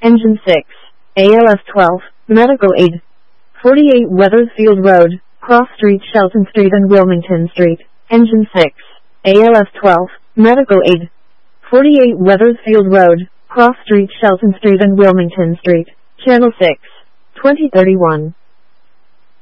Engine 6, ALF 12, Medical Aid. 48 Weathersfield Road, Cross Street, Shelton Street and Wilmington Street. Engine 6, ALF 12, Medical Aid. 48 Weathersfield Road, Cross Street, Shelton Street and Wilmington Street. Channel 6, 2031.